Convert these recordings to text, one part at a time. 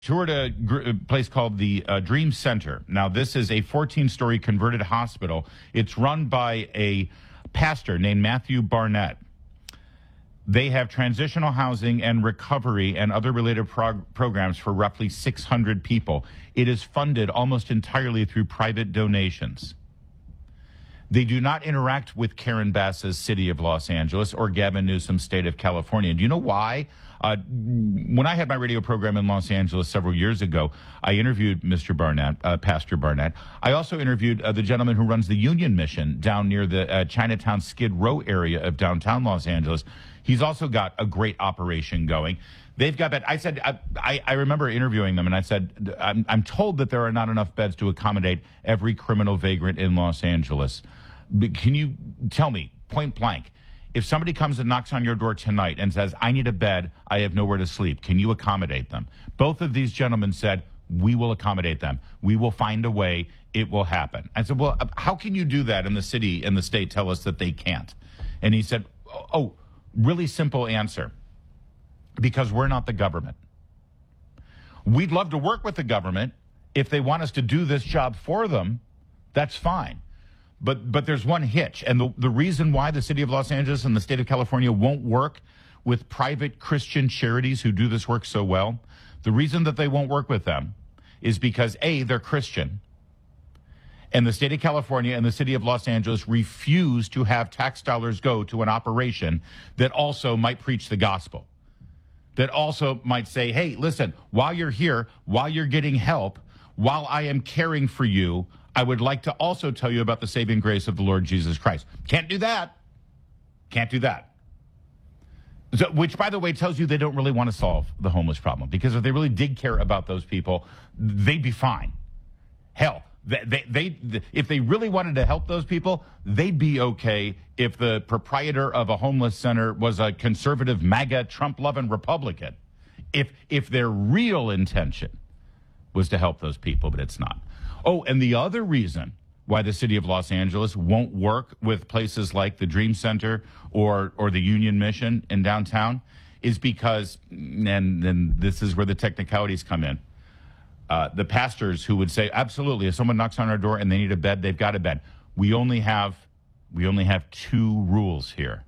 toured a place called the Dream Center. Now, this is a 14-story converted hospital. It's run by a pastor named Matthew Barnett. They have transitional housing and recovery and other related programs for roughly 600 people. It is funded almost entirely through private donations. They do not interact with Karen Bass's City of Los Angeles or Gavin Newsom's State of California. Do you know why? When I had my radio program in Los Angeles several years ago, I interviewed Mr. Barnett, Pastor Barnett. I also interviewed the gentleman who runs the Union Mission down near the Chinatown Skid Row area of downtown Los Angeles. He's also got a great operation going. They've got bed. I said, I remember interviewing them, and I said, I'm told that there are not enough beds to accommodate every criminal vagrant in Los Angeles. Can you tell me, point blank, if somebody comes and knocks on your door tonight and says, I need a bed, I have nowhere to sleep, can you accommodate them? Both of these gentlemen said, we will accommodate them. We will find a way. It will happen. I said, well, how can you do that? And the city and the state tell us that they can't. And he said, oh, really simple answer. Because we're not the government. We'd love to work with the government. If they want us to do this job for them, that's fine. But there's one hitch. And the reason why the city of Los Angeles and the state of California won't work with private Christian charities who do this work so well, the reason that they won't work with them is because, A, they're Christian, and the state of California and the city of Los Angeles refuse to have tax dollars go to an operation that also might preach the gospel, that also might say, hey, listen, while you're here, while you're getting help, while I am caring for you, I would like to also tell you about the saving grace of the Lord Jesus Christ. Can't do that. Can't do that. So, which, by the way, tells you they don't really want to solve the homeless problem, because if they really did care about those people, they'd be fine. Hell, if they really wanted to help those people, they'd be okay if the proprietor of a homeless center was a conservative, MAGA, Trump-loving Republican. If their real intention was to help those people, but it's not. Oh, and the other reason why the city of Los Angeles won't work with places like the Dream Center or the Union Mission in downtown is because, and this is where the technicalities come in, the pastors who would say, absolutely, if someone knocks on our door and they need a bed, they've got a bed. We only have two rules here.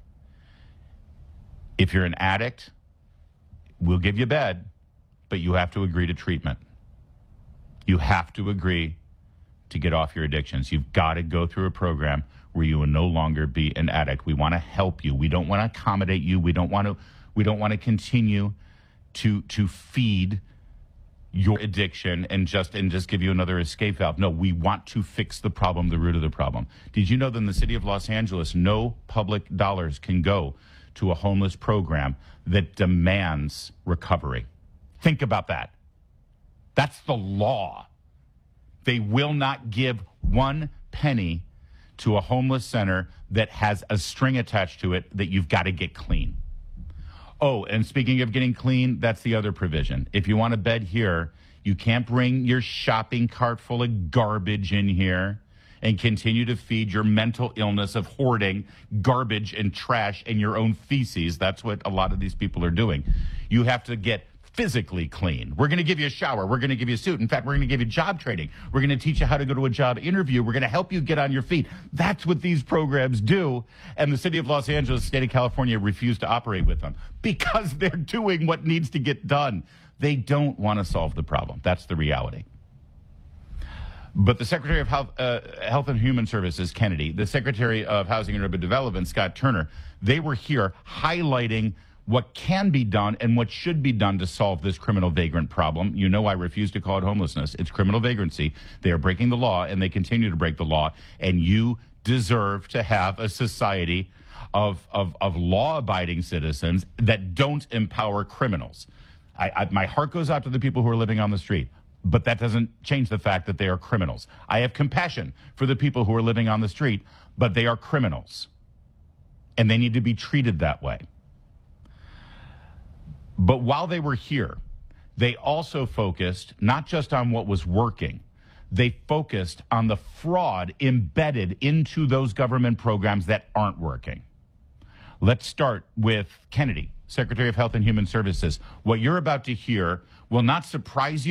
If you're an addict, we'll give you a bed, but you have to agree to treatment. You have to agree to get off your addictions. You've got to go through a program where you will no longer be an addict. We want to help you. We don't want to accommodate you. We don't want to continue to feed your addiction and just give you another escape valve. No, we want to fix the problem, the root of the problem. Did you know that in the city of Los Angeles, no public dollars can go to a homeless program that demands recovery? Think about that. That's the law. They will not give one penny to a homeless center that has a string attached to it that you've got to get clean. Oh, and speaking of getting clean, that's the other provision. If you want a bed here, you can't bring your shopping cart full of garbage in here and continue to feed your mental illness of hoarding garbage and trash and your own feces. That's what a lot of these people are doing. You have to get physically clean. We're going to give you a shower. We're going to give you a suit. In fact, we're going to give you job training. We're going to teach you how to go to a job interview. We're going to help you get on your feet. That's what these programs do. And the city of Los Angeles, state of California, refuse to operate with them because they're doing what needs to get done. They don't want to solve the problem. That's the reality. But the Secretary of Health and Human Services, Kennedy, the Secretary of Housing and Urban Development, Scott Turner, they were here highlighting what can be done and what should be done to solve this criminal vagrant problem. You know I refuse to call it homelessness. It's criminal vagrancy. They are breaking the law, and they continue to break the law, and you deserve to have a society of law-abiding citizens that don't empower criminals. My heart goes out to the people who are living on the street, but that doesn't change the fact that they are criminals. I have compassion for the people who are living on the street, but they are criminals, and they need to be treated that way. But while they were here, they also focused not just on what was working, they focused on the fraud embedded into those government programs that aren't working. Let's start with Kennedy, Secretary of Health and Human Services. What you're about to hear will not surprise you.